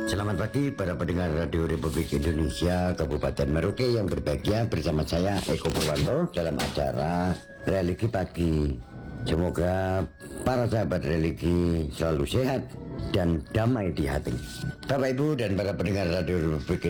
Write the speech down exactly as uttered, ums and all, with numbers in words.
Selamat pagi para pendengar Radio Republik Indonesia Kabupaten Merauke yang berbahagia, bersama saya Eko Purwanto dalam acara Religi Pagi. Semoga para sahabat religi selalu sehat dan damai di hati. Bapak Ibu dan para pendengar Radio Republik